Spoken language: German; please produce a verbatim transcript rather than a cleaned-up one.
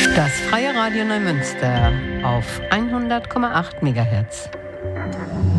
Das Freie Radio Neumünster auf hundert Komma acht Megahertz.